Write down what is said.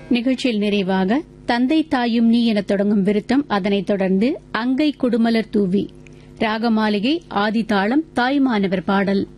நிகழ்ச்சியில் நிறைவாக தந்தை தாயும் நீ என தொடங்கும் விருத்தம், அதனைத் தொடர்ந்து அங்கை குடுமலர் தூவி ராகமாளிகை ஆதிதாளம் தாய்மானவர் பாடல்.